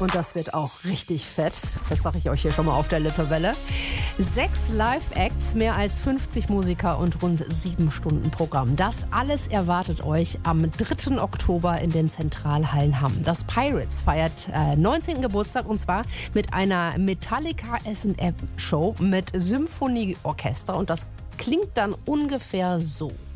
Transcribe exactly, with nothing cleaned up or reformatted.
Und das wird auch richtig fett. Das sage ich euch hier schon mal auf der Lippewelle. Sechs Live-Acts, mehr als fünfzig Musiker und rund sieben Stunden Programm. Das alles erwartet euch am dritten Oktober in den Zentralhallen Hamm. Das Pirates feiert äh, neunzehnten Geburtstag und zwar mit einer Metallica S and M Show mit Symphonieorchester. Und das klingt dann ungefähr so.